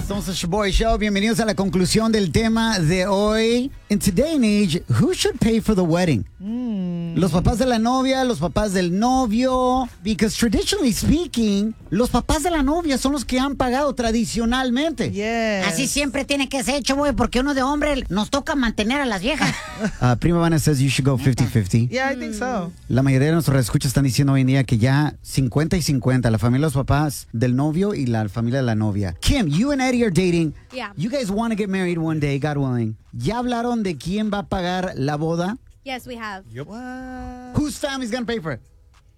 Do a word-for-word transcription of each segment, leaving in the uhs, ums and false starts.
Somos el Shaboy Show. Bienvenidos a la conclusión del tema de hoy. In today and age, who should pay for the wedding? Mm. Los papás de la novia, los papás del novio. Because traditionally speaking, los papás de la novia son los que han pagado tradicionalmente. Yes. Así siempre tiene que ser, Shaboy, porque uno de hombre nos toca mantener a las viejas. Uh, Prima Vanna says you should go fifty fifty. Yeah, I think so. La mayoría de nuestros escuchas están diciendo hoy en día que ya cincuenta y cincuenta, la familia de los papás del novio y la familia de la novia. Kim, you and Eddie are dating. Yeah. You guys want to get married one day, God willing. ¿Ya hablaron de quién va a pagar la boda? Yes, we have. What? Whose family's going to pay for it?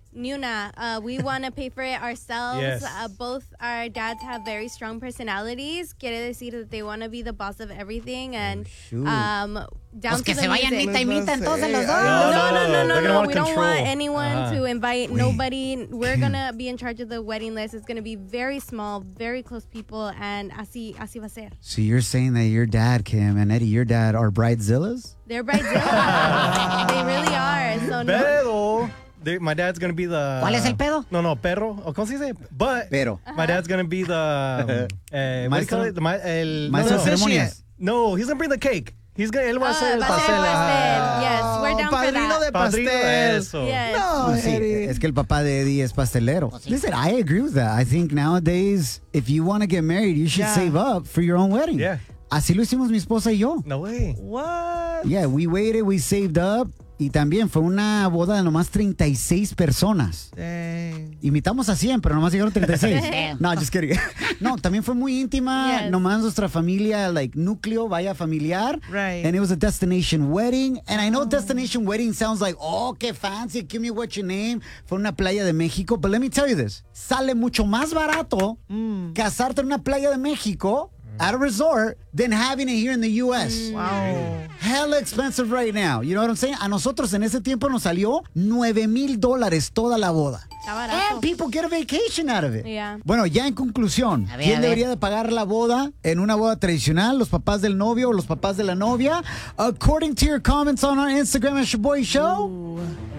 Nuna, uh, we want to pay for it ourselves. Yes. Uh, both our dads have very strong personalities. Quiere decir that they want to be the boss of everything and shoot. um, down Pues to que the se vayan music. mitad y mitad entonces los No, dos. No, no, no, no, They're no. gonna no. want We don't control. want anyone Uh-huh. to invite Wait. nobody. We're gonna be in charge of the wedding list. It's gonna be very small, very close people, and así, así va a ser. So you're saying that your dad, Kim, and Eddie, your dad are bridezillas? They're bridezillas. They really are. So no. Pero, they- my dad's gonna be the. ¿Cuál es el pedo? No, no, perro. ¿O ¿Cómo se dice? But Pero. my dad's gonna be the. Um, eh, what do you call Maestro- it? The ma- el, Maestro no, de no. ceremonias. No, he's gonna bring the cake. He's gonna. Él va a Ah, hacer el va a ser pastel. el pastel. ajá. Yes, we're down for Padrino that. de Padrino de pastel. eso. Yes. No, Pues sí, Eddie. es que el papá de Eddie es pastelero. Listen, I agree with that. I think nowadays, if you want to get married, you should Yeah. save up for your own wedding. Yeah. Así lo hicimos mi esposa y yo. No way. What? Yeah, we waited, we saved up. Y también fue una boda de nomás treinta y seis personas. Dang. Imitamos a cien, pero nomás llegaron treinta y seis. Damn. No, just kidding. No, también fue muy íntima. Yes. Nomás nuestra familia, like, núcleo, vaya familiar. Right. And it was a destination wedding. And I know destination wedding sounds like, oh, qué fancy, give me what your name. Fue una playa de México. But let me tell you this. Sale mucho más barato Mm. casarte en una playa de México at a resort than having it here in the U S. Wow. Hella expensive right now. You know what I'm saying? A nosotros en ese tiempo nos salió nueve mil dólares toda la boda. Está barato. And people get a vacation out of it. Yeah. Bueno, ya en conclusión, A ver, ¿quién a ver. debería de pagar la boda en una boda tradicional? ¿Los papás del novio o los papás de la novia? According to your comments on our Instagram at Shaboy Show,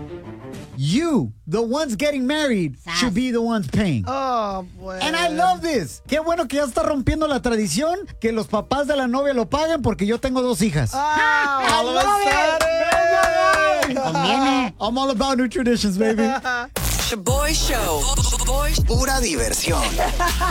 you, the ones getting married, Sas. should be the ones paying. Oh, boy. And I love this. Qué bueno que ya está rompiendo la tradición que los papás de la novia lo paguen porque yo tengo dos hijas. Oh, all of a love it. sudden. Conviene. I'm all about new traditions, baby. Shaboy Show. Pura diversión.